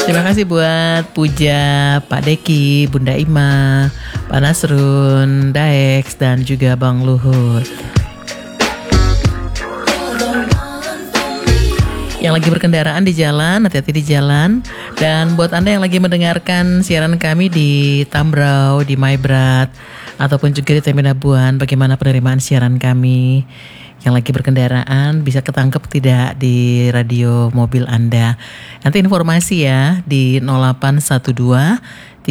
Terima kasih buat Puja, Pak Deki, Bunda Ima, Pak Nasrun, Daex, dan juga Bang Luhut. Yang lagi berkendaraan di jalan, hati-hati di jalan. Dan buat Anda yang lagi mendengarkan siaran kami di Tambrau, di Maibrat, ataupun juga di Tembenabuan, bagaimana penerimaan siaran kami? Yang lagi berkendaraan bisa ketangkep tidak di radio mobil Anda? Nanti informasi ya di 0812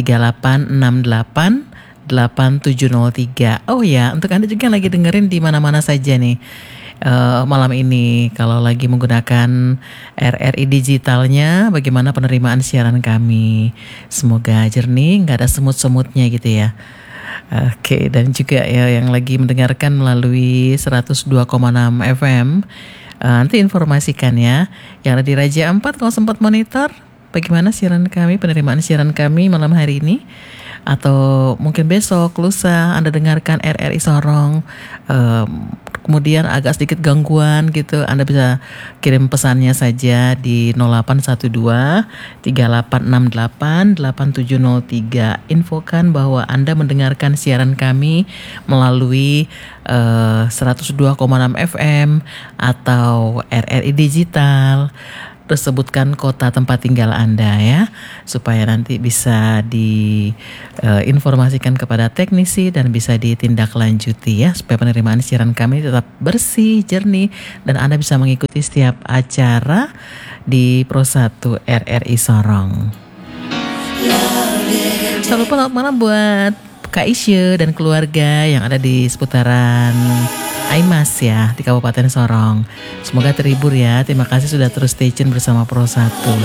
3868 8703. Oh ya, untuk Anda juga yang lagi dengerin di mana-mana saja nih. Malam ini kalau lagi menggunakan RRI digitalnya, bagaimana penerimaan siaran kami? Semoga jernih, nggak ada semut-semutnya gitu ya. Oke, dan juga ya yang lagi mendengarkan melalui 102,6 FM, nanti informasikan ya. Yang ada di Raja 4 kalau sempat monitor, bagaimana siaran kami, penerimaan siaran kami malam hari ini. Atau mungkin besok, lusa Anda dengarkan RRI Sorong, kemudian agak sedikit gangguan gitu, Anda bisa kirim pesannya saja di 0812 3868 8703. Infokan bahwa Anda mendengarkan siaran kami melalui 102,6 FM atau RRI Digital. Terus sebutkan kota tempat tinggal Anda ya, supaya nanti bisa diinformasikan kepada teknisi dan bisa ditindaklanjuti ya, supaya penerimaan siaran kami tetap bersih, jernih, dan Anda bisa mengikuti setiap acara di Pro 1 RRI Sorong. Selamat malam buat Kak Isya dan keluarga yang ada di seputaran Aimas ya, di Kabupaten Sorong. Semoga terhibur ya. Terima kasih sudah terus stay tune bersama Pro 1.